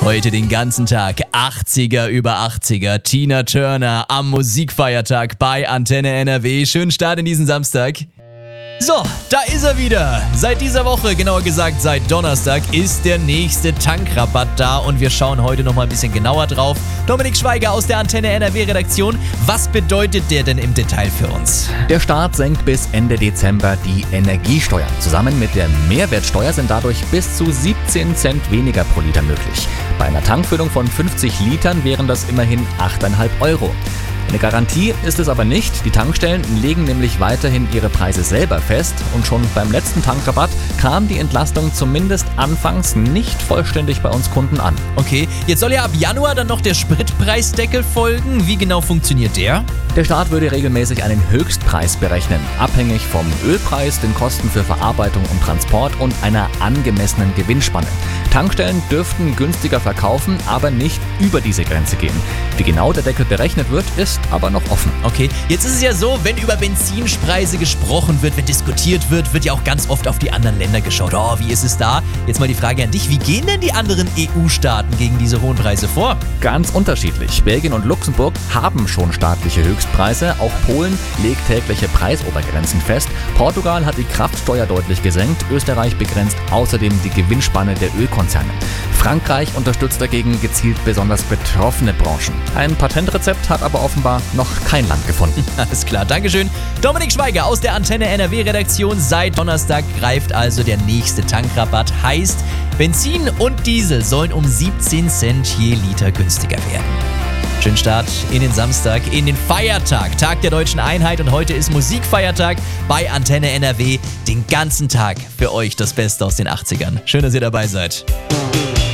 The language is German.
Heute den ganzen Tag 80er über 80er. Tina Turner am Musikfeiertag bei Antenne NRW. Schönen Start in diesen Samstag. So, da ist er wieder. Seit dieser Woche, genauer gesagt seit Donnerstag, ist der nächste Tankrabatt da und wir schauen heute nochmal ein bisschen genauer drauf. Dominik Schweiger aus der Antenne NRW-Redaktion. Was bedeutet der denn im Detail für uns? Der Staat senkt bis Ende Dezember die Energiesteuer. Zusammen mit der Mehrwertsteuer sind dadurch bis zu 17 Cent weniger pro Liter möglich. Bei einer Tankfüllung von 50 Litern wären das immerhin 8,5 Euro. Eine Garantie ist es aber nicht. Die Tankstellen legen nämlich weiterhin ihre Preise selber fest und schon beim letzten Tankrabatt kam die Entlastung zumindest anfangs nicht vollständig bei uns Kunden an. Okay, jetzt soll ja ab Januar dann noch der Spritpreisdeckel folgen. Wie genau funktioniert der? Der Staat würde regelmäßig einen Höchstpreis berechnen, abhängig vom Ölpreis, den Kosten für Verarbeitung und Transport und einer angemessenen Gewinnspanne. Tankstellen dürften günstiger verkaufen, aber nicht über diese Grenze gehen. Wie genau der Deckel berechnet wird, ist aber noch offen. Okay, jetzt ist es ja so, wenn über Benzinpreise gesprochen wird, wenn diskutiert wird, wird ja auch ganz oft auf die anderen Länder geschaut. Oh, wie ist es da? Jetzt mal die Frage an dich, wie gehen denn die anderen EU-Staaten gegen diese hohen Preise vor? Ganz unterschiedlich. Belgien und Luxemburg haben schon staatliche Höchstpreise. Auch Polen legt tägliche Preisobergrenzen fest. Portugal hat die Kraftsteuer deutlich gesenkt. Österreich begrenzt außerdem die Gewinnspanne der Ölkonzerne. Frankreich unterstützt dagegen gezielt besonders betroffene Branchen. Ein Patentrezept hat aber offenbar noch kein Land gefunden. Alles klar, Dankeschön. Dominik Schweiger aus der Antenne NRW-Redaktion. Seit Donnerstag greift also der nächste Tankrabatt. Heißt, Benzin und Diesel sollen um 17 Cent je Liter günstiger werden. Schönen Start in den Samstag, in den Feiertag, Tag der Deutschen Einheit und heute ist Musikfeiertag bei Antenne NRW. Den ganzen Tag für euch das Beste aus den 80ern. Schön, dass ihr dabei seid.